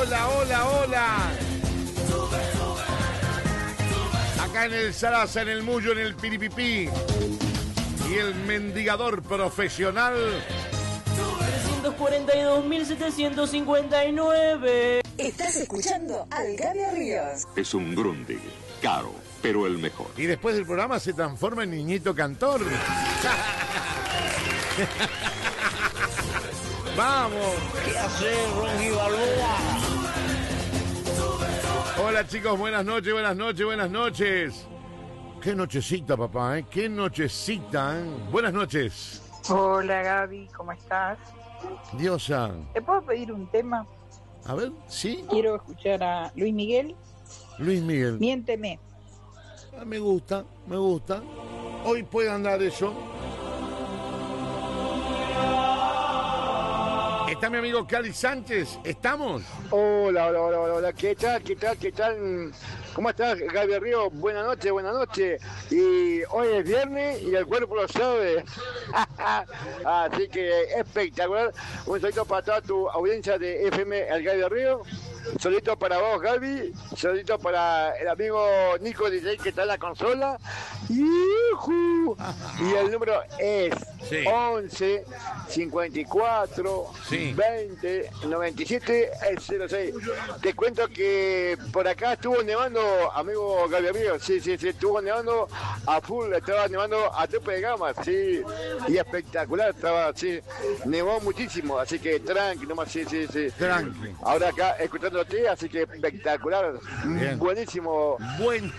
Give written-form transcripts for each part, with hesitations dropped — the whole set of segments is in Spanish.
hola, hola, hola. Acá en el Sarasa, en el Mullo, en el Piripipí. Y el mendigador profesional. 342.759. Estás escuchando al Gaby Ríos. Es un Grundig, caro, pero el mejor. Y después del programa se transforma en niñito cantor. ¡Vamos! ¿Qué hace Ronnie Balboa? Hola chicos, buenas noches, buenas noches, buenas noches. Qué nochecita, papá, ¿eh? Qué nochecita, ¿eh? Buenas noches. Hola Gaby, ¿cómo estás? Diosa. ¿Te puedo pedir un tema? A ver, ¿sí? Quiero escuchar a Luis Miguel. Luis Miguel. Miénteme. Ah, me gusta, me gusta. Hoy puede andar eso. Está mi amigo Cali Sánchez. ¿Estamos? Hola, hola, hola, hola, hola. ¿Qué tal, qué tal, qué tal? ¿Cómo estás, Gaby Río? Buenas noches, buenas noches. Y hoy es viernes y el cuerpo lo sabe. Así que espectacular. Un saludo para toda tu audiencia de FM El Gaby Río. Solito para vos, Gaby. Solito para el amigo Nico DJ que está en la consola. ¡Yujú! Y el número es 11 54 20 97 06. Te cuento que por acá estuvo nevando, amigo Gaby amigo. Sí, estuvo nevando a full, estaba nevando a tope de gama, sí. Y espectacular, estaba, sí. Nevó muchísimo, así que tranqui, nomás, sí. Tranqui. Ahora acá escuchándote, así que espectacular. Bien. Buenísimo. Buen.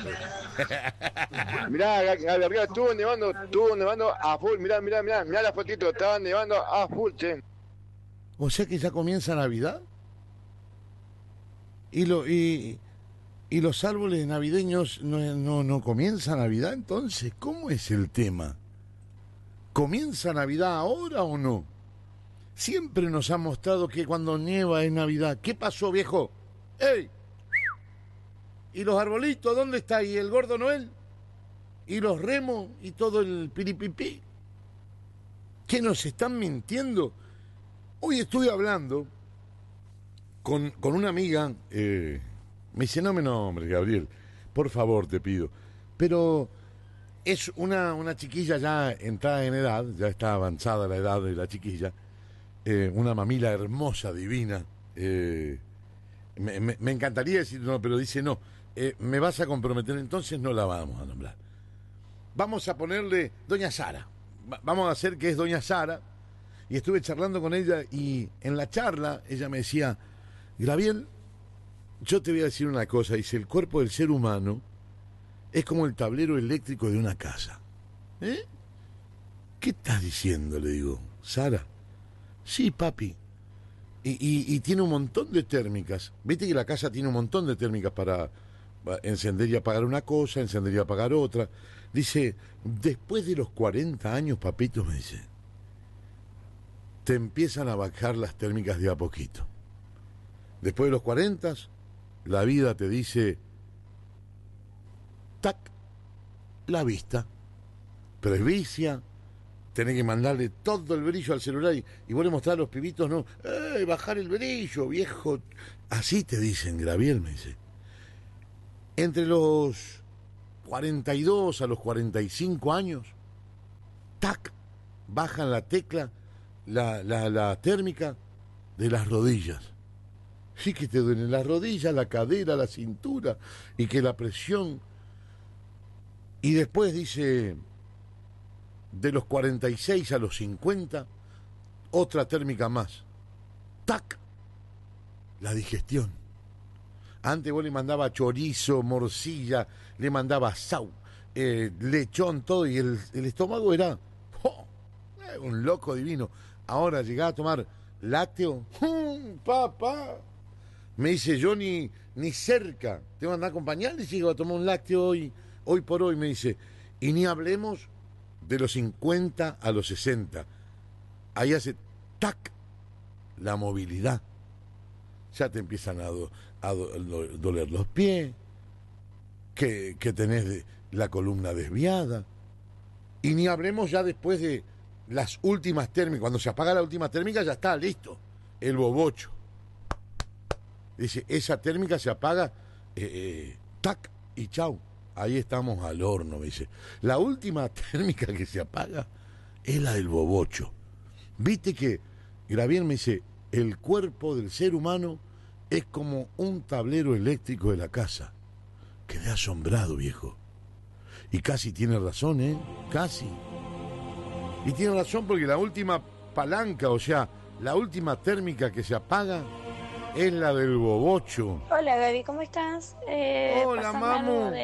Mirá, Gaby arriba estuvo nevando a full. Mirá la fotito, estaba nevando a full, che. O sea que ya comienza Navidad. Y los árboles navideños no comienza Navidad, entonces, ¿cómo es el tema? ¿Comienza Navidad ahora o no? Siempre nos ha mostrado que cuando nieva es Navidad. ¿Qué pasó, viejo? ¡Ey! ¿Y los arbolitos? ¿Dónde está? ¿Y el gordo Noel? ¿Y los remos? ¿Y todo el piripipí? ¿Qué nos están mintiendo? Hoy estuve hablando con una amiga. Me dice, no me nombres, Gabriel. Por favor, te pido. Pero es una chiquilla ya entrada en edad. Ya está avanzada la edad de la chiquilla. Una mamila hermosa, divina. Me encantaría decir no, pero dice no. Me vas a comprometer, entonces no la vamos a nombrar. Vamos a ponerle Doña Sara. Vamos a hacer que es Doña Sara. Y estuve charlando con ella y en la charla ella me decía, Gabriel, yo te voy a decir una cosa. Dice, el cuerpo del ser humano es como el tablero eléctrico de una casa. ¿Eh? ¿Qué estás diciendo? Le digo, Sara. Sí, papi. Y tiene un montón de térmicas. Viste que la casa tiene un montón de térmicas para encender y apagar una cosa, encender y apagar otra. Dice, después de los 40 años, papito, me dice, te empiezan a bajar las térmicas de a poquito. Después de los 40, la vida te dice, tac, la vista, presbicia. Tenés que mandarle todo el brillo al celular y vos le mostrás a los pibitos, no, bajar el brillo, viejo. Así te dicen, Gabriel, me dice. Entre los 42 a los 45 años, tac, bajan la tecla, la térmica de las rodillas. Sí que te duelen las rodillas, la cadera, la cintura, y que la presión. Y después dice, de los 46 a los 50, otra térmica más. ¡Tac! La digestión. Antes vos le mandaba chorizo, morcilla, le mandaba sau, lechón, todo, y el estómago era un loco divino. Ahora llegaba a tomar lácteo, papá. Me dice, yo ni cerca, tengo que andar con pañales y llego a tomar un lácteo hoy por hoy, me dice. Y ni hablemos de los 50 a los 60. Ahí hace tac la movilidad. Ya te empiezan a doler los pies, que tenés la columna desviada. Y ni hablemos ya después de las últimas térmicas. Cuando se apaga la última térmica ya está listo. El bobocho. Dice, esa térmica se apaga, tac, y chau. Ahí estamos al horno, me dice. La última térmica que se apaga es la del bobocho. Viste que Gravier me dice, el cuerpo del ser humano es como un tablero eléctrico de la casa. Quedé asombrado, viejo. Y casi tiene razón, ¿eh? Casi. Y tiene razón porque la última palanca, o sea, la última térmica que se apaga es la del bobocho. Hola Gaby, ¿cómo estás? Hola, pásame mamu. algo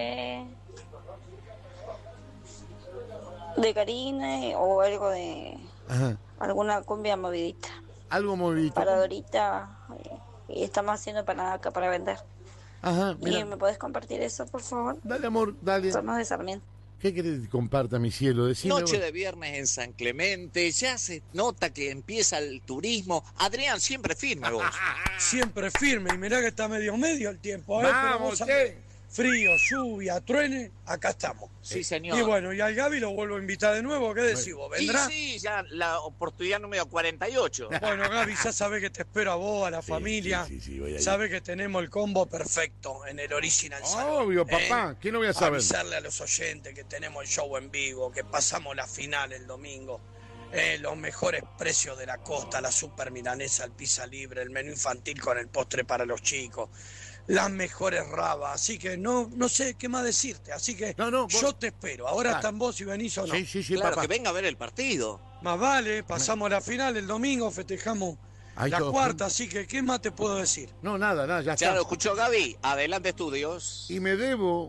de Karina o algo de Ajá. alguna cumbia movidita. Algo movidito. Para Dorita y estamos haciendo para acá para vender. Ajá, ¿Y mira. me podés compartir eso, por favor? Dale, amor, dale. Somos de Sarmiento. ¿Qué querés que comparta, mi cielo? Decime Noche vos. de viernes en San Clemente, ya se nota que empieza el turismo. Adrián, siempre firme vos. Siempre firme, y mirá que está medio el tiempo, ¿eh? Pero Vamos, vos sabés, frío, lluvia, truene, acá estamos. Sí, señor. Y bueno, y al Gaby lo vuelvo a invitar de nuevo, ¿qué decís vos? Y ¿Vendrá? sí, ya la oportunidad número 48. Bueno, Gaby, ya sabés que te espero a vos, a la Sí, familia. sí, voy a ir. Sabés que tenemos el combo perfecto en el Original Salón. Obvio, papá. ¿Qué no voy a saber? Avisarle a los oyentes que tenemos el show en vivo, que pasamos la final el domingo. Los mejores precios de la costa, la super milanesa, el pizza libre, el menú infantil con el postre para los chicos, las mejores rabas, así que no sé qué más decirte, así que vos... yo te espero, ahora Claro. están vos y venís o no. Sí, Claro, papá. que venga a ver el partido. Más vale, pasamos la final el domingo, festejamos Ahí la todos cuarta, así que ¿qué más te puedo decir? No, nada, ya Ya está. lo escuchó Gaby, adelante estudios. Y me debo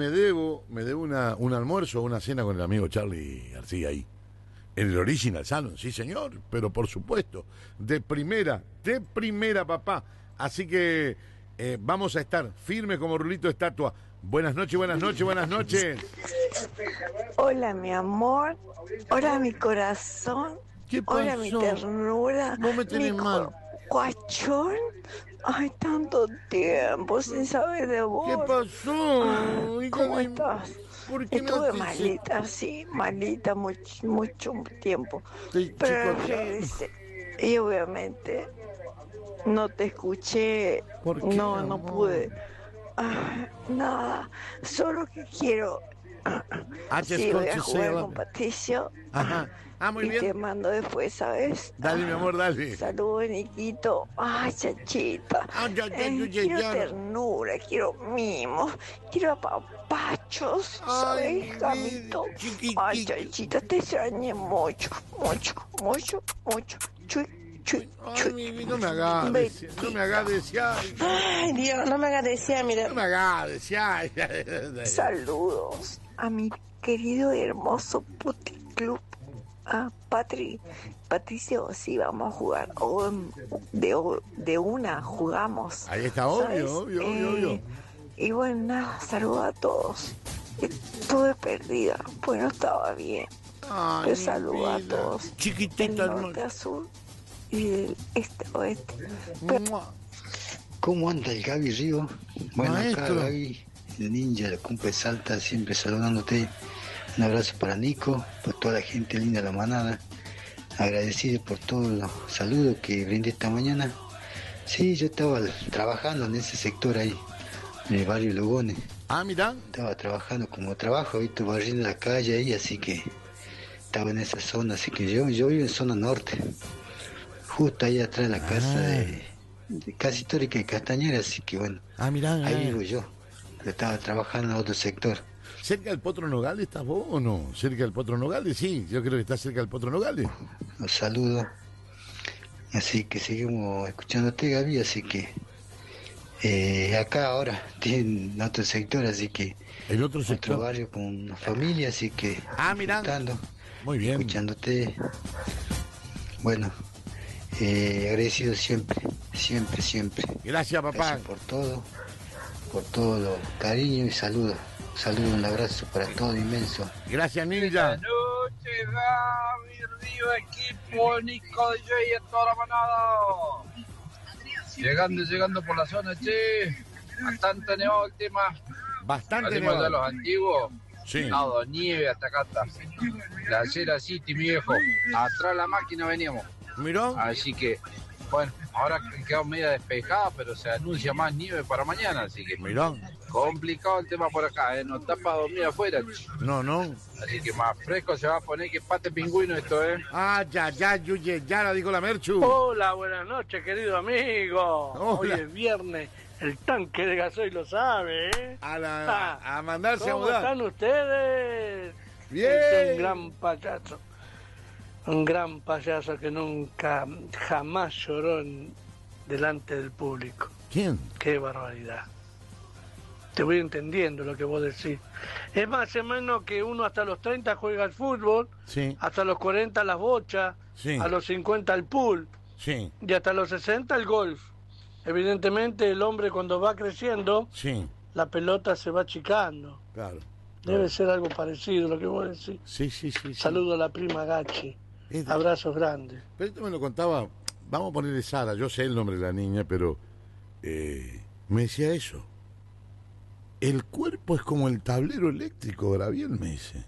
un almuerzo, una cena con el amigo Charlie García ahí. En el Original Salon, sí señor, pero por supuesto, de primera, papá. Así que vamos a estar firmes como rulito de estatua. Buenas noches, buenas noches, buenas noches. Hola, mi amor. Hola, mi corazón. ¿Qué pasó? Hola, mi ternura. Vos me tenés mi mal. Cuachón. Ay, tanto tiempo sin saber de vos. ¿Qué pasó? Hija ¿Cómo de- estás? ¿Por qué me Estuve haces- malita, sí, malita mucho tiempo. Te- Pero chico, regresé. Y obviamente no te escuché. ¿Por qué, No amor? pude. Nada. Solo que quiero. just Sí, voy want a to say jugar I love con you. Patricio. Ajá. Muy Y bien. te mando después, ¿sabes? Dale, mi amor, dale. Saludos, Niquito. Ay, chachita. Quiero ternura, quiero mimos, quiero apapachos, Ay, ¿sabes, Camito? chiquitito. Ay, chachita, te extrañé mucho. Chuy. Ay, no me hagas desear. Ay, Dios, no me hagas desear, mira. No me hagas desear. Saludos a mi querido hermoso puticlub. Patricio, sí, vamos a jugar. De una jugamos. Ahí está, obvio, ¿sabes? obvio. Y bueno, nada, saludos a todos. Estuve perdida, pues no estaba bien. Ay, Te mi saludo a vida. todos. Del Chiquitita, norte a sur y del este a oeste. Mua. ¿Cómo anda el Gaby Río? Bueno, acá Maestro. Gaby, el ninja, la cumple Salta, siempre saludándote. Un abrazo para Nico, por toda la gente linda de la manada. Agradecido por todos los saludos que brindé esta mañana. Sí, yo estaba trabajando en ese sector ahí, en el barrio Lugones. Mirá. Estaba trabajando como trabajo, ahorita barriendo la calle ahí, así que estaba en esa zona. Así que yo vivo en zona norte, justo ahí atrás de la casa de casi histórica de Castañera, así que bueno, Mirá. ahí vivo yo. Yo estaba trabajando en otro sector. ¿Cerca del Potro Nogales estás vos o no? ¿Cerca del Potro Nogales? Sí, yo creo que estás cerca del Potro Nogales. Los saludo. Así que seguimos escuchándote, Gaby, así que acá ahora tienen otro sector, así que el otro sector, barrio con una familia, así que mirá. disfrutando, Muy bien. escuchándote. Bueno, agradecido siempre. Gracias, papá. Gracias por todo lo cariño y saludos. Saludos, un abrazo para todo inmenso. Gracias, Ninja. Buenas noches, Gaby, Río, equipo, Nico, DJ y a toda la manada. Llegando por la zona, che. Bastante nevado el tema. Bastante Salimos de nevado. los antiguos. Sí. Nada, nieve hasta acá está. La acera City, mi viejo. Atrás la máquina veníamos. ¿Miró? Así que Bueno, ahora quedó media despejada, pero se anuncia más nieve para mañana, así que... Mirá. Complicado el tema por acá, no está para dormir afuera. No. Así que más fresco se va a poner que pate pingüino esto, Ah, ya, Yuye, ya la dijo la Merchu. Hola, buenas noches, querido amigo. Hola. Hoy es viernes, el tanque de gasoil lo sabe, ¿eh? A mandarse a ¿Cómo mudar. están ustedes? Bien. Es un gran payaso. Un gran payaso que nunca, jamás lloró delante del público. ¿Quién? Qué barbaridad. Te voy entendiendo lo que vos decís. Es más o menos que uno hasta los 30 juega al fútbol, Sí. hasta los 40 las bochas, Sí. a los 50 el pool, Sí. y hasta los 60 el golf. Evidentemente el hombre cuando va creciendo, Sí. la pelota se va achicando. Claro. Debe ser algo parecido lo que vos decís. Sí. Saludo a la prima Gachi. Es de- Abrazos grandes. Pero esto me lo contaba, vamos a ponerle Sara, yo sé el nombre de la niña, pero me decía eso. El cuerpo es como el tablero eléctrico, Graviel, me dice.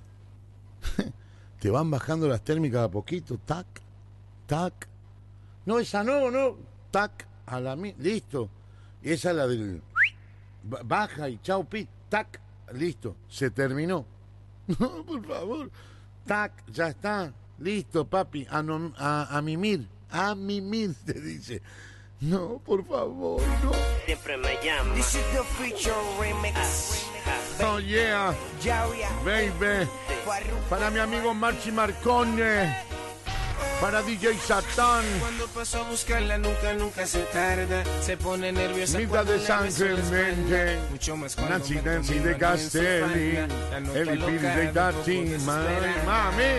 Te van bajando las térmicas a poquito, tac, tac. No, esa no, tac, a la listo. Y esa es la del baja y chau, pi, tac, listo, se terminó. No, por favor, tac, ya está, listo, papi, a mimir, te dice. No, por favor, no. Siempre me llama. This is the feature remix. Oh yeah, baby. Para mi amigo Marchi Marcone. Para DJ Satán. Cuando paso a buscarla nunca se tarda. Se pone nerviosa. Mitad de sangre en mente. Mucho más Nancy de Castelli. El Piri de Tati. Mami.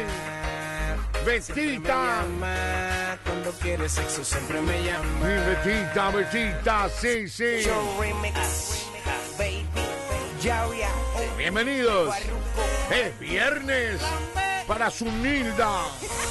Betita. Cuando quiere sexo siempre me llama. Mi Betita, sí. Bienvenidos. Es viernes para Zunilda.